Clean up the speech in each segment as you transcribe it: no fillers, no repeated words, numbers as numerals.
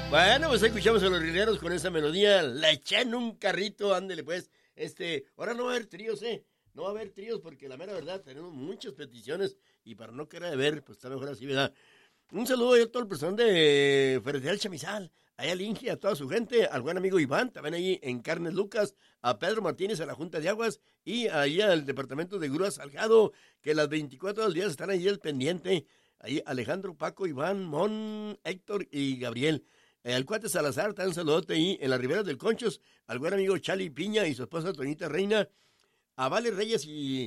Bueno, pues escuchamos a los rieleros con esa melodía. La eché en un carrito, ándele pues. Ahora no va a haber tríos, No va a haber tríos porque la mera verdad tenemos muchas peticiones y para no querer ver, pues está mejor así, ¿verdad? Un saludo a todo el personal de Ferretería Chamizal, allá al Inge, a toda su gente, al buen amigo Iván, también ahí en Carnes Lucas, a Pedro Martínez, a la Junta de Aguas y ahí al departamento de Grúas Salgado, que las 24 horas del día están ahí al pendiente. Ahí Alejandro, Paco, Iván, Mon, Héctor y Gabriel. Al cuate Salazar, tan saludote ahí en las riberas del Conchos, al buen amigo Charlie Piña y su esposa Toñita Reina, a Vale Reyes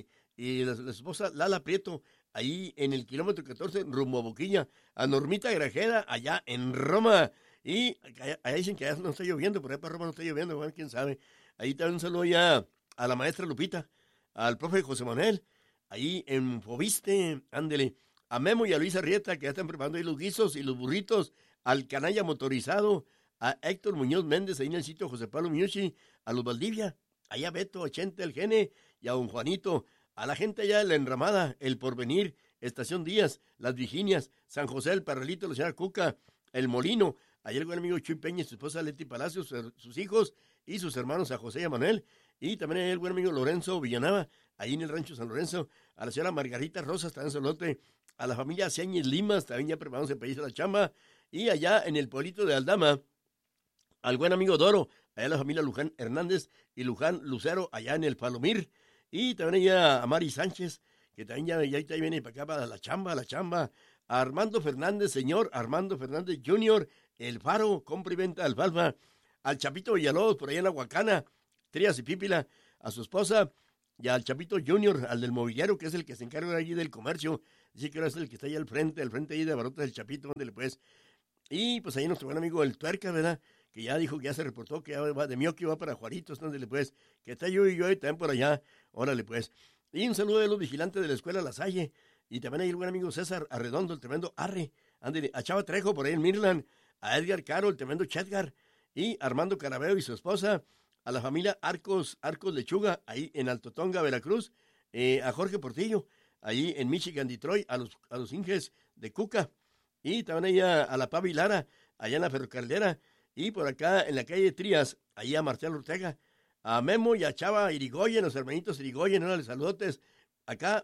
y la esposa Lala Prieto, ahí en el kilómetro 14, rumbo a Boquilla, a Normita Grajeda, allá en Roma, y allá dicen que allá no está lloviendo, por ahí para Roma no está lloviendo, bueno, quién sabe. Ahí también un saludo ya a la maestra Lupita, al profe José Manuel, ahí en Fobiste, ándele, a Memo y a Luis Arrieta, que ya están preparando ahí los guisos y los burritos, al Canalla Motorizado, a Héctor Muñoz Méndez, ahí en el sitio José Pablo Miucci, a los Valdivia, allá Beto, a Chente, el Gene, y a don Juanito, a la gente allá de La Enramada, El Porvenir, Estación Díaz, Las Virginias, San José, El Parralito, la señora Cuca, El Molino, allá el buen amigo Chuy Peña y su esposa Leti Palacios, sus hijos y sus hermanos a José y a Manuel, y también allá el buen amigo Lorenzo Villanava, ahí en el rancho San Lorenzo, a la señora Margarita Rosas, también saludote, a la familia Ciañez Limas, también ya preparándose para irse a la chamba, y allá en el pueblito de Aldama, al buen amigo Doro, allá la familia Luján Hernández y Luján Lucero, allá en el Palomir, y también allá a Mari Sánchez, que también ya viene para acá para la chamba, a Armando Fernández, señor Armando Fernández Jr., El Faro, compra y venta de alfalfa, al Chapito Villalobos, por allá en la Huacana, Trías y Pípila, a su esposa, y al Chapito Junior, al del mobiliario, que es el que se encarga allí del comercio, así que ahora es el que está ahí al frente ahí de Barotas del Chapito, ándele pues. Y pues ahí nuestro buen amigo el Tuerca, ¿verdad? Que ya dijo que ya se reportó que ya va de Mioqui, va para Juaritos, ándele pues, que está yo y también por allá, órale pues. Y un saludo de los vigilantes de la escuela La Salle, y también ahí el buen amigo César Arredondo, el tremendo Arre, ándele, a Chava Trejo por ahí en Mirland, a Edgar Caro, el tremendo Chetgar, y Armando Carabeo y su esposa, a la familia Arcos Lechuga, ahí en Alto Tonga, Veracruz, a Jorge Portillo, ahí en Michigan, Detroit, a los Inges de Cuca, y también ahí a la Pavi Lara, allá en la Ferrocarrilera, y por acá en la calle Trías, ahí a Marcial Ortega, a Memo y a Chava Irigoyen, los hermanitos Irigoyen, órale, saludotes, acá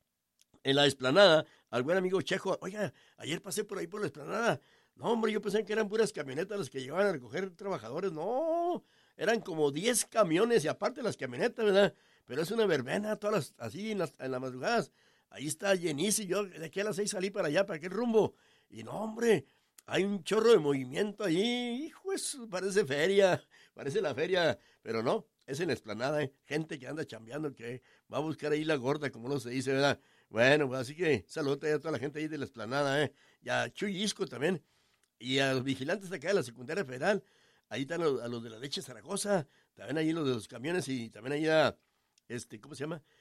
en la explanada, al buen amigo Chejo, oiga, ayer pasé por ahí por la explanada, no hombre, yo pensé que eran puras camionetas las que llevaban a recoger trabajadores, no, eran como 10 camiones y aparte las camionetas, ¿verdad? Pero es una verbena, todas así en las madrugadas, ahí está llenísimo, yo de aquí a las 6 salí para allá, para aquel rumbo, y no hombre, hay un chorro de movimiento allí, hijo, eso parece feria, parece la feria, pero no, es en la explanada, gente que anda chambeando, que va a buscar ahí la gorda, como no se dice, ¿verdad? Bueno, pues así que saludos a toda la gente ahí de la explanada, y a Chuy Isco también, y a los vigilantes de acá de la secundaria federal, ahí están a los de la leche Zaragoza, también ahí los de los camiones y también ahí a, ¿cómo se llama?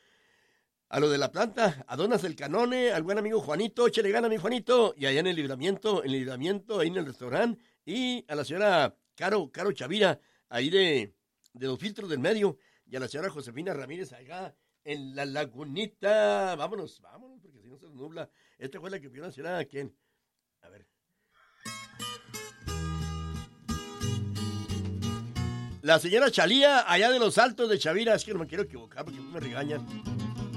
A lo de la planta, a Donas del Canone, al buen amigo Juanito, échale gana mi Juanito, y allá en el libramiento, ahí en el restaurante, y a la señora Caro Chavira, ahí de los filtros del medio, y a la señora Josefina Ramírez allá en la Lagunita. Vámonos, porque si no se nos nubla. Esta fue la que pidió la señora, ¿quién? A ver. La señora Chalía, allá de los Altos de Chavira, es que no me quiero equivocar porque me regañan.